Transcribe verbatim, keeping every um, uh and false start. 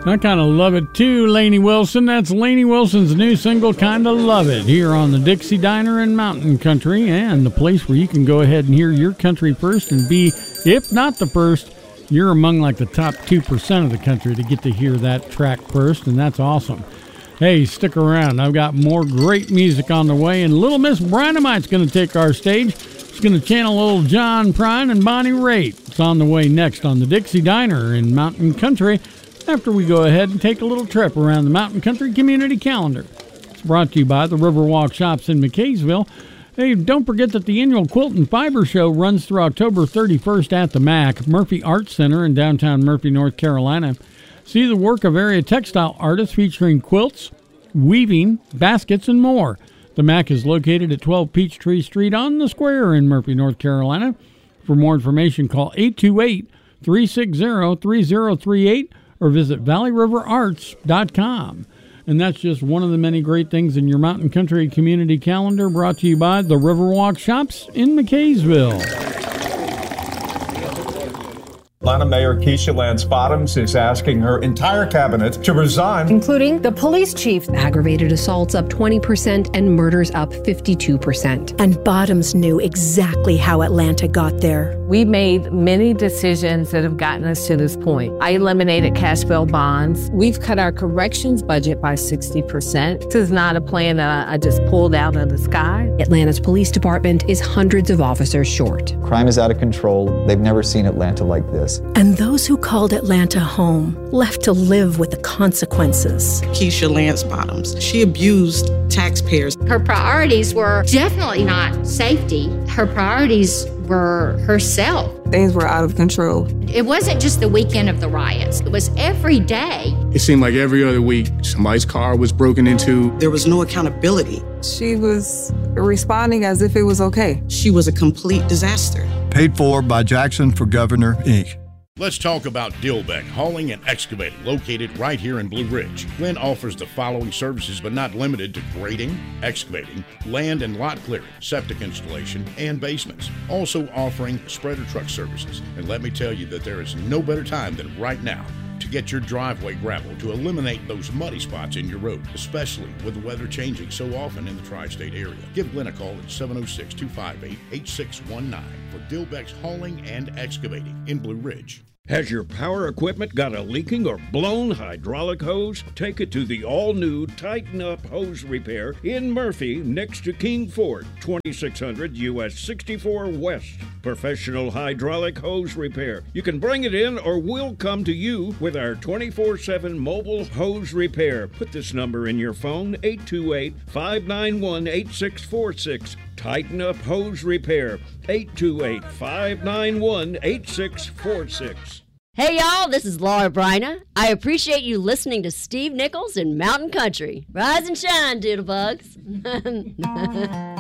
I kind of love it too, Lainey Wilson. That's Lainey Wilson's new single, Kinda Love It, here on the Dixie Diner in Mountain Country, and the place where you can go ahead and hear your country first and be, if not the first, you're among like the top two percent of the country to get to hear that track first, and that's awesome. Hey, stick around. I've got more great music on the way, and Little Miss Brynamite's going to take our stage. She's going to channel old John Prine and Bonnie Raitt. It's on the way next on the Dixie Diner in Mountain Country after we go ahead and take a little trip around the Mountain Country Community Calendar. It's brought to you by the Riverwalk Shops in McKaysville. Hey, don't forget that the annual Quilt and Fiber Show runs through October thirty-first at the M A C, Murphy Arts Center in downtown Murphy, North Carolina. See the work of area textile artists featuring quilts, weaving, baskets, and more. The M A C is located at twelve Peachtree Street on the Square in Murphy, North Carolina. For more information, call eight two eight, three six zero, three zero three eight or visit valley river arts dot com. And that's just one of the many great things in your Mountain Country Community Calendar, brought to you by the Riverwalk Shops in McKaysville. Atlanta Mayor Keisha Lance Bottoms is asking her entire cabinet to resign, including the police chief. Aggravated assaults up twenty percent and murders up fifty-two percent. And Bottoms knew exactly how Atlanta got there. We made many decisions that have gotten us to this point. I eliminated cash bail bonds. We've cut our corrections budget by sixty percent. This is not a plan that I just pulled out of the sky. Atlanta's police department is hundreds of officers short. Crime is out of control. They've never seen Atlanta like this. And those who called Atlanta home left to live with the consequences. Keisha Lance Bottoms, she abused taxpayers. Her priorities were definitely not safety. Her priorities were herself. Things were out of control. It wasn't just the weekend of the riots. It was every day. It seemed like every other week, somebody's car was broken into. There was no accountability. She was responding as if it was okay. She was a complete disaster. Paid for by Jackson for Governor, Incorporated. Let's talk about Dilbeck Hauling and Excavating, located right here in Blue Ridge. Glenn offers the following services, but not limited to grading, excavating, land and lot clearing, septic installation, and basements. Also offering spreader truck services. And let me tell you that there is no better time than right now to get your driveway gravel to eliminate those muddy spots in your road, especially with the weather changing so often in the tri-state area. Give Glenn a call at seven oh six, two five eight, eight six one nine for Dilbeck's Hauling and Excavating in Blue Ridge. Has your power equipment got a leaking or blown hydraulic hose? Take it to the all-new Tighten Up Hose Repair in Murphy next to King Ford, twenty-six hundred U S sixty-four West. Professional hydraulic hose repair. You can bring it in or we'll come to you with our twenty-four seven mobile hose repair. Put this number in your phone, eight two eight, five nine one, eight six four six. Tighten Up Hose Repair, eight two eight, five nine one, eight six four six. Hey y'all, this is Laura Bryna. I appreciate you listening to Steve Nichols in Mountain Country. Rise and shine, doodlebugs.